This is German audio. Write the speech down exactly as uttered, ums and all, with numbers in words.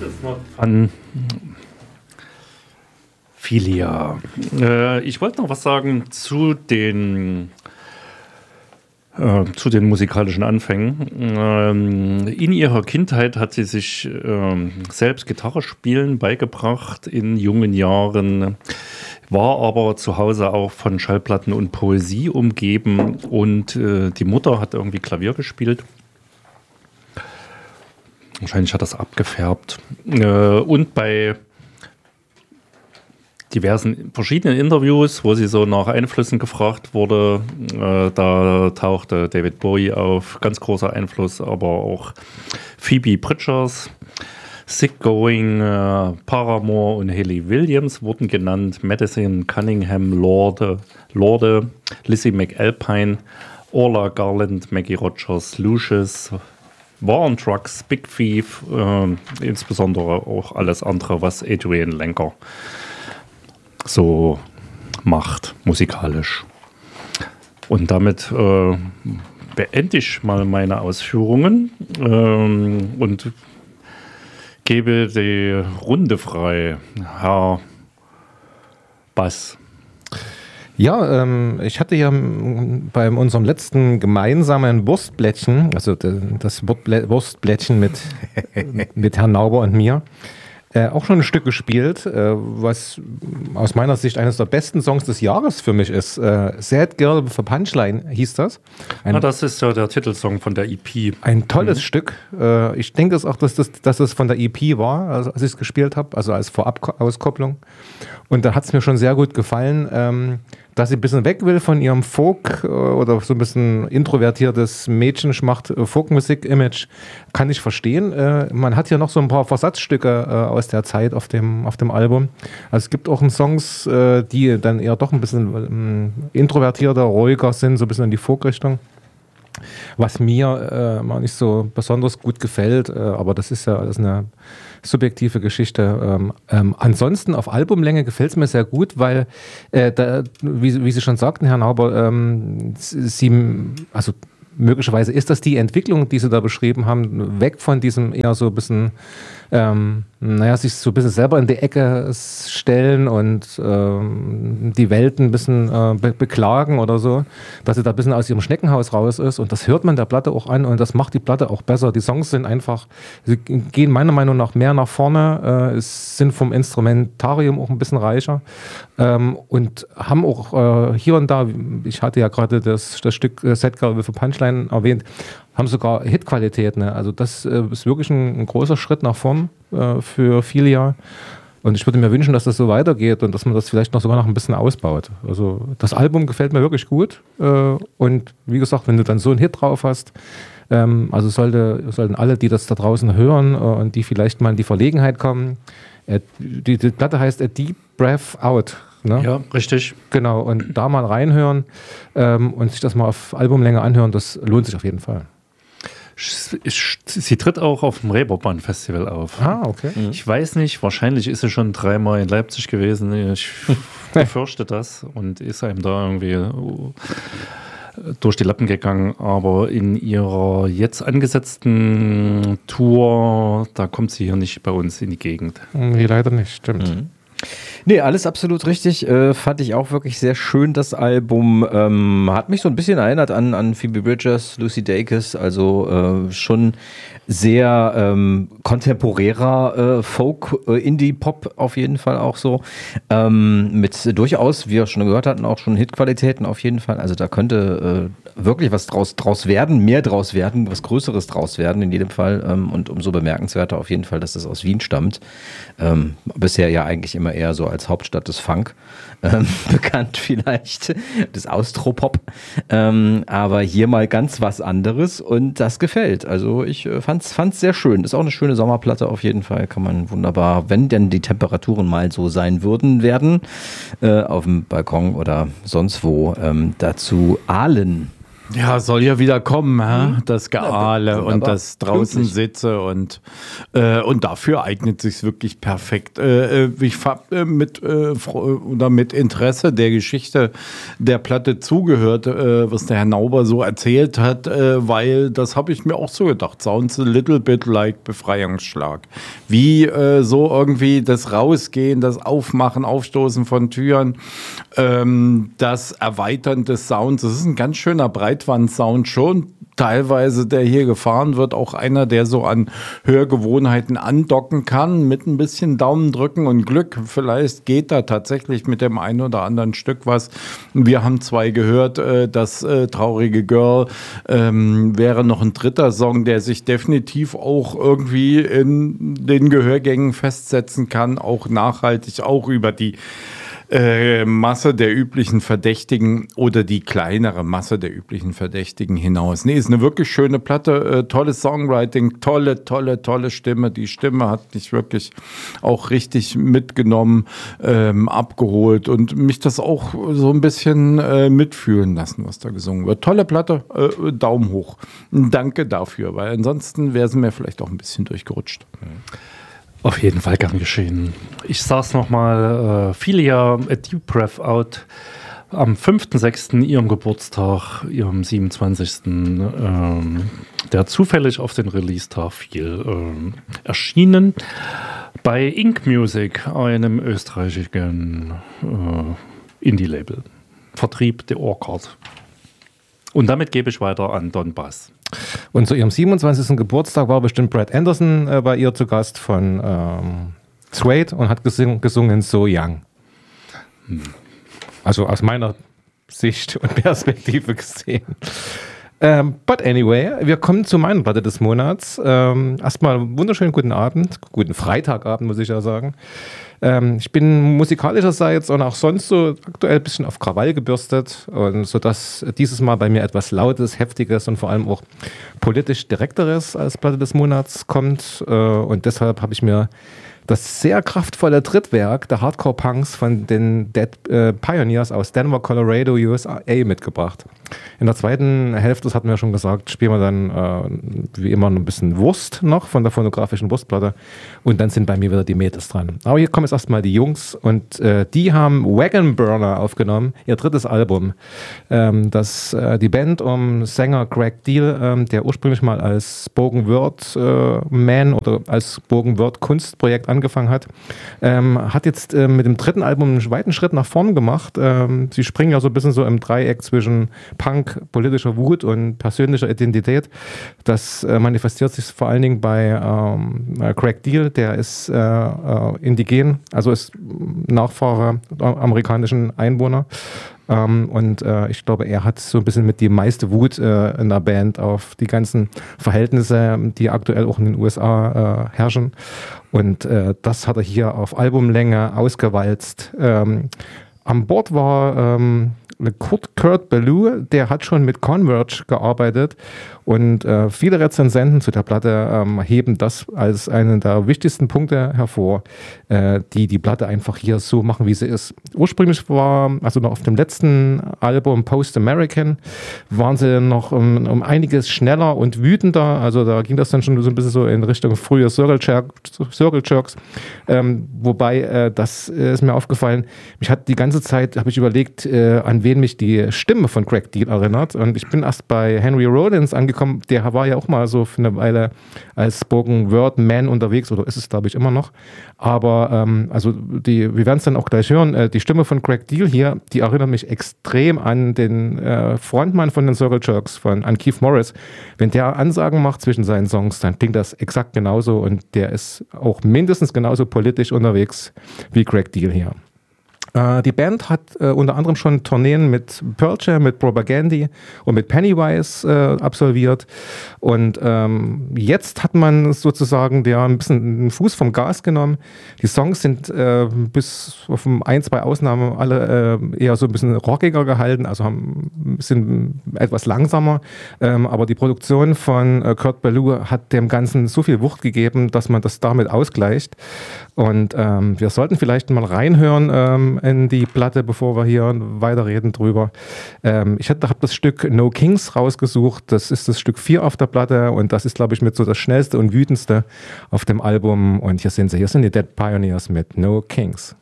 An Filia. Äh, ich wollte noch was sagen zu den äh, zu den musikalischen Anfängen. Ähm, in ihrer Kindheit hat sie sich äh, selbst Gitarre spielen beigebracht in jungen Jahren, war aber zu Hause auch von Schallplatten und Poesie umgeben und äh, die Mutter hat irgendwie Klavier gespielt. Wahrscheinlich hat das abgefärbt. Äh, und bei diversen verschiedenen Interviews, wo sie so nach Einflüssen gefragt wurde, äh, da tauchte David Bowie auf, ganz großer Einfluss, aber auch Phoebe Bridgers, Sick Going, äh, Paramore und Hayley Williams wurden genannt, Madison Cunningham, Lorde, Lorde Lizzie McAlpine, Orla Garland, Maggie Rogers, Lucius, War on Drugs, Big Thief, äh, insbesondere auch alles andere, was Adrian Lenker so macht, musikalisch. Und damit äh, beende ich mal meine Ausführungen ähm, und gebe die Runde frei. Herr Bass. Ja, ähm, ich hatte ja bei unserem letzten gemeinsamen Wurstblättchen, also das Wurstblättchen mit, mit Herrn Nauber und mir, Äh, auch schon ein Stück gespielt, äh, was aus meiner Sicht eines der besten Songs des Jahres für mich ist. Äh, Sad Girl with a Punchline hieß das. Ein, ah, das ist ja der Titelsong von der E P. Ein tolles mhm. Stück. Äh, ich denke es auch, dass das, dass das von der E P war, also als ich es gespielt habe, also als Vorab-Auskopplung. Und da hat es mir schon sehr gut gefallen, ähm, dass sie ein bisschen weg will von ihrem Folk äh, oder so ein bisschen introvertiertes Mädchenschmacht äh, Folkmusik-Image, kann ich verstehen. Äh, man hat ja noch so ein paar Versatzstücke äh, aus der Zeit auf dem, auf dem Album. Also es gibt auch Songs, äh, die dann eher doch ein bisschen äh, introvertierter, ruhiger sind, so ein bisschen in die Folk-Richtung. Was mir äh, mal nicht so besonders gut gefällt, äh, aber das ist ja alles eine subjektive Geschichte. Ähm, ähm, ansonsten auf Albumlänge gefällt es mir sehr gut, weil, äh, da, wie, wie Sie schon sagten, Herr Nauber, ähm, Sie, also möglicherweise ist das die Entwicklung, die Sie da beschrieben haben, weg von diesem eher so ein bisschen, ähm, naja, sich so ein bisschen selber in die Ecke stellen und ähm, die Welt ein bisschen äh, be- beklagen oder so, dass sie da ein bisschen aus ihrem Schneckenhaus raus ist und das hört man der Platte auch an und das macht die Platte auch besser. Die Songs sind einfach, sie gehen meiner Meinung nach mehr nach vorne, äh, es sind vom Instrumentarium auch ein bisschen reicher ähm, und haben auch äh, hier und da, ich hatte ja gerade das, das Stück äh, Sad Girl with a Punchline erwähnt, haben sogar Hitqualität. Ne? Also das äh, ist wirklich ein, ein großer Schritt nach vorn äh, für Filia. Und ich würde mir wünschen, dass das so weitergeht und dass man das vielleicht noch sogar noch ein bisschen ausbaut. Also das Album gefällt mir wirklich gut. Äh, und wie gesagt, wenn du dann so einen Hit drauf hast, ähm, also sollte, sollten alle, die das da draußen hören äh, und die vielleicht mal in die Verlegenheit kommen, äh, die, die Platte heißt A Deep Breath Out. Ne? Ja, richtig. Genau, und da mal reinhören ähm, und sich das mal auf Albumlänge anhören, das lohnt sich auf jeden Fall. Sie tritt auch auf dem Reeperbahn-Festival auf. Ah, okay. Mhm. Ich weiß nicht, wahrscheinlich ist sie schon dreimal in Leipzig gewesen. Ich befürchte das und ist einem da irgendwie durch die Lappen gegangen. Aber in ihrer jetzt angesetzten Tour, da kommt sie hier nicht bei uns in die Gegend. Nee, leider nicht, stimmt. Mhm. Nee, alles absolut richtig. Äh, fand ich auch wirklich sehr schön, das Album. Ähm, hat mich so ein bisschen erinnert an, an Phoebe Bridgers, Lucy Dacus, also äh, schon sehr ähm, kontemporärer äh, Folk, äh, Indie-Pop auf jeden Fall auch so. Ähm, mit durchaus, wie wir schon gehört hatten, auch schon Hitqualitäten auf jeden Fall. Also da könnte äh, wirklich was draus, draus werden, mehr draus werden, was Größeres draus werden in jedem Fall. Ähm, und umso bemerkenswerter auf jeden Fall, dass das aus Wien stammt. Ähm, bisher ja eigentlich immer eher so als Hauptstadt des Funk ähm, bekannt vielleicht, des Austropop. Ähm, aber hier mal ganz was anderes und das gefällt. Also ich äh, fand's, fand's sehr schön. Ist auch eine schöne Sommerplatte auf jeden Fall. Kann man wunderbar, wenn denn die Temperaturen mal so sein würden, werden, äh, auf dem Balkon oder sonst wo, ähm, dazu ahlen. Ja, soll ja wieder kommen, hä? Das Geahle Ja, und das draußen pünktlich. Sitze und, äh, und dafür eignet sich wirklich perfekt. Äh, ich hab äh, mit, äh, Fro- oder mit Interesse der Geschichte der Platte zugehört, äh, was der Herr Nauber so erzählt hat, äh, weil das habe ich mir auch so gedacht. Sounds a little bit like Befreiungsschlag. Wie äh, so irgendwie das Rausgehen, das Aufmachen, Aufstoßen von Türen, ähm, das Erweitern des Sounds. Das ist ein ganz schöner Breitband-Sound schon. Teilweise, der hier gefahren wird, auch einer, der so an Hörgewohnheiten andocken kann, mit ein bisschen Daumen drücken und Glück. Vielleicht geht da tatsächlich mit dem einen oder anderen Stück was. Wir haben zwei gehört, äh, das äh, traurige Girl ähm, wäre noch ein dritter Song, der sich definitiv auch irgendwie in den Gehörgängen festsetzen kann, auch nachhaltig, auch über die Äh, Masse der üblichen Verdächtigen oder die kleinere Masse der üblichen Verdächtigen hinaus. Nee, ist eine wirklich schöne Platte, äh, tolles Songwriting, tolle, tolle, tolle Stimme. Die Stimme hat mich wirklich auch richtig mitgenommen, ähm, abgeholt und mich das auch so ein bisschen äh, mitfühlen lassen, was da gesungen wird. Tolle Platte, äh, Daumen hoch. Danke dafür, weil ansonsten wäre sie mir vielleicht auch ein bisschen durchgerutscht. Auf jeden Fall gern geschehen. Ich saß nochmal äh, Philia A Deep Breath Out am fünften sechsten ihrem Geburtstag, ihrem siebenundzwanzigsten Ähm, der zufällig auf den Release-Tag fiel, ähm, erschienen bei Ink Music, einem österreichischen äh, Indie-Label. Vertrieb der Orchard. Und damit gebe ich weiter an Don Bass. Und zu ihrem siebenundzwanzigsten Geburtstag war bestimmt Brad Anderson äh, bei ihr zu Gast von ähm, Suede und hat gesungen, gesungen So Young. Hm. Also aus meiner Sicht und Perspektive gesehen. Ähm, but anyway, wir kommen zu meiner Platte des Monats. Ähm, erstmal wunderschönen guten Abend, guten Freitagabend muss ich ja sagen. Ähm, ich bin musikalischerseits und auch sonst so aktuell ein bisschen auf Krawall gebürstet, und sodass dieses Mal bei mir etwas Lautes, Heftiges und vor allem auch politisch Direkteres als Platte des Monats kommt. Äh, und deshalb habe ich mir das sehr kraftvolle Trittwerk der Hardcore-Punks von den Dead äh, Pioneers aus Denver, Colorado, U S A mitgebracht. In der zweiten Hälfte, das hatten wir ja schon gesagt, spielen wir dann äh, wie immer ein bisschen Wurst noch von der phonografischen Wurstplatte, und dann sind bei mir wieder die Mädels dran. Aber hier kommen jetzt erstmal die Jungs, und äh, die haben Wagon Burner aufgenommen, ihr drittes Album. Ähm, das, äh, die Band um Sänger Greg Deal, ähm, der ursprünglich mal als Spoken Word äh, Man oder als Spoken Word Kunstprojekt angefangen hat, ähm, hat jetzt äh, mit dem dritten Album einen weiten Schritt nach vorn gemacht. Ähm, sie springen ja so ein bisschen so im Dreieck zwischen Punk, politischer Wut und persönlicher Identität. Das äh, manifestiert sich vor allen Dingen bei ähm, Greg Deal, der ist äh, äh, indigen, also ist Nachfahre der amerikanischen Einwohner. Ähm, und äh, ich glaube, er hat so ein bisschen mit die meiste Wut äh, in der Band auf die ganzen Verhältnisse, die aktuell auch in den U S A äh, herrschen. Und äh, das hat er hier auf Albumlänge ausgewalzt. Ähm, an Bord war ähm, Kurt, Kurt Ballou, der hat schon mit Converge gearbeitet, und äh, viele Rezensenten zu der Platte ähm, heben das als einen der wichtigsten Punkte hervor, äh, die die Platte einfach hier so machen, wie sie ist. Ursprünglich war, also noch auf dem letzten Album Post American, waren sie noch um, um einiges schneller und wütender, also da ging das dann schon so ein bisschen so in Richtung frühe Circle, Jerk, Circle Jerks, ähm, wobei, äh, das äh, ist mir aufgefallen, mich hat die ganze Zeit, habe ich überlegt, äh, an wen mich die Stimme von Greg Deal erinnert, und ich bin erst bei Henry Rollins angekommen, der war ja auch mal so für eine Weile als Spoken Word Man unterwegs, oder ist es, glaube ich, immer noch, aber ähm, also die, wir werden es dann auch gleich hören, äh, die Stimme von Greg Deal hier, die erinnert mich extrem an den äh, Frontmann von den Circle Jerks, von, an Keith Morris. Wenn der Ansagen macht zwischen seinen Songs, dann klingt das exakt genauso, und der ist auch mindestens genauso politisch unterwegs wie Greg Deal hier. Die Band hat äh, unter anderem schon Tourneen mit Pearl Jam, mit Propaganda und mit Pennywise äh, absolviert. Und ähm, jetzt hat man sozusagen der ein bisschen einen Fuß vom Gas genommen. Die Songs sind äh, bis auf ein, zwei Ausnahmen alle äh, eher so ein bisschen rockiger gehalten, also haben, sind etwas langsamer. Ähm, aber die Produktion von äh, Kurt Ballou hat dem Ganzen so viel Wucht gegeben, dass man das damit ausgleicht. Und ähm, wir sollten vielleicht mal reinhören, ähm, in die Platte, bevor wir hier weiterreden drüber. Ähm, ich habe das Stück No Kings rausgesucht. Das ist das Stück vier auf der Platte und das ist, glaube ich, mit so das schnellste und wütendste auf dem Album. Und hier sind sie, hier sind die Dead Pioneers mit No Kings.